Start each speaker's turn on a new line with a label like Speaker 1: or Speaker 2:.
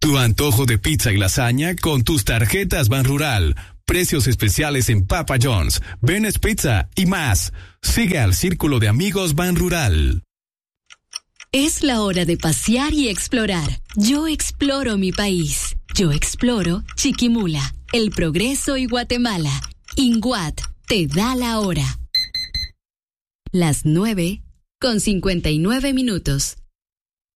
Speaker 1: Tu antojo de pizza y lasaña con tus tarjetas Banrural. Precios especiales en Papa John's, Venice Pizza y más. Sigue al Círculo de Amigos Banrural.
Speaker 2: Es la hora de pasear y explorar. Yo exploro mi país. Yo exploro Chiquimula, El Progreso y Guatemala. INGUAT te da la hora. Las 9:59.